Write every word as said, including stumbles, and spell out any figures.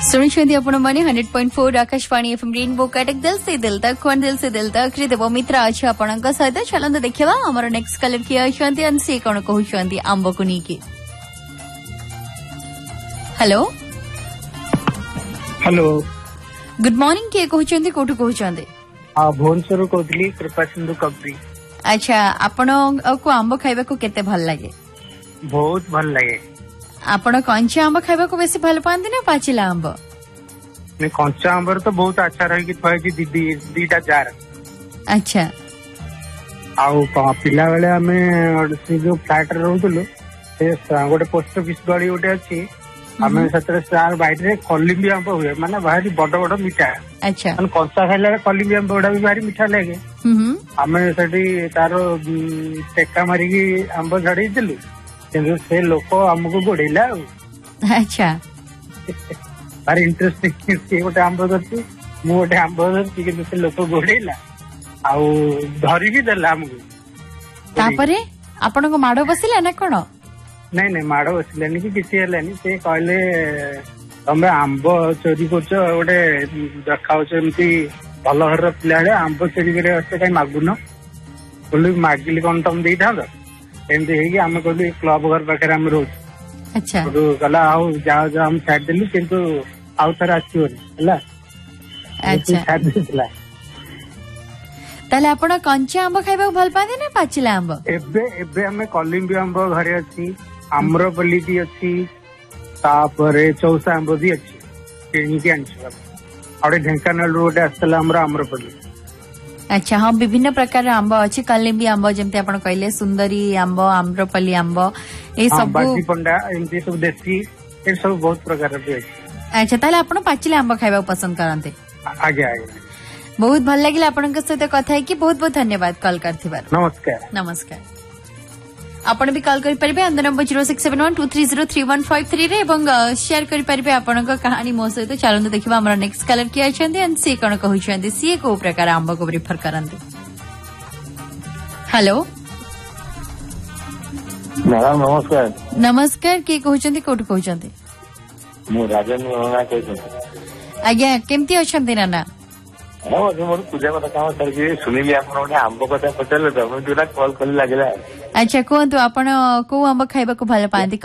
सुनिछन्ति आपण माने hundred point four Akashvani FM rainbow Cuttack दिल से दिल तक कोन दिल से दिल तक रे देव मित्र अछि आपणक सहित चलंत देखिबा हमर नेक्स्ट कलर की अछंती अन से कोन कहउछन्ती आंबो को नीके। हेलो हेलो गुड मॉर्निंग के कहउछन्ती कोठु कहउछन्ती आ भुवनेश्वर कहतली कृपा सिंधु कब्री। अच्छा आपण को आंबो खाइबा को केते भल लागे? बहुत भल लागे। आपण कंचा आंब खाइबा को बेसी भल पांती ना पाचिला आंब? ने कंचा आंबर तो बहुत अच्छा रही कि थोड़ी दीदी दीटा जार। अच्छा आउ पिला बेले हमें से जो फ्लैट रे रहउतलो से गोटे पोस्ट ऑफिस गली गोटे अछि हमें सतरे चार बाइट रे कलिंबी आंब हुए माने भारी बड़ बड़ मीठा। अच्छा माने कंचा खाइला रे कलिंबी आंब बड़ा भी भारी मीठा लागे। हम्म हमें सेठी तारो टेका मारी की आंब झड़ी दिलु किंतु से लोक हमको गोड़ेला। अच्छा भारी इंटरेस्टिंग से गोटे आंब धरती मु गोटे आंब धरती किंतु से लोक गोड़ेला आउ धरी भी देला हमको। तापरे आपण को माडो बसिला ना कोन? नहीं नहीं माड़ बसिलानी कि किसी हेलानी से कहले तमे आंब चोरी करछ गोटे देखाउछ एमती भल घर पिला बेले आंब चोरी करे असते कहीं मागुन बोली मागिली कौन तुम दे था एमती है आम कहली क्लब घर पाखे आम रोज। अच्छा कहला आउ जाओ जाओ हम छाड़ देलु किंतु आउ थर आसला। अच्छा छाड़ देला ताले आपण कंचा आंब खाइबा भल पाते ना पाचिला आंब? एबे एबे हमें कलिंबी आंब घरे अछि आम्रपल्ली भी अछि तापरे चौसा आंब भी अछि किणी के आनछ आउटे ढेंकानाल रोड आस्तला हमरा आम्रपल्ली। अच्छा हाँ विभिन्न प्रकार आंब अछि कलिंबी आंब जेमते आपण कहले सुंदरी आंब आम्रपल्ली आंब ए सब बाजी पंडा एमती सब देसी ए सब बहुत प्रकार के अछि। अच्छा ताले आपण पाचिला आंब खाइबा पसंद करते? आगे आगे बहुत भल लागिला आपनक सहित कथा है कि बहुत बहुत धन्यवाद कॉल करथिबार। नमस्कार नमस्कार आपण भी कॉल करि परिबे अंदर number zero six seven one two three zero three one five three रे एवं शेयर करि परिबे आपनक कहानी मो सहित चलंत देखिबा हमर नेक्स्ट कलर की आछन्ती एंड सी कोन कहउछन्ती सी को प्रकार आंब को प्रेफर करंती। हेलो मैडम नमस्कार। नमस्कार के कहउछन्ती कोठ कहउछन्ती? मु राजन नाना कहउछन्ती। आज्ञा केमती अछन्ती नाना? हां मोर पूजा कथा काम करके सुनिली आपण ओटे आंब कथा पचले त हम दुरा कॉल कर लागला। अच्छा कोन तो आपण को आंब खाइबा को भल पांती?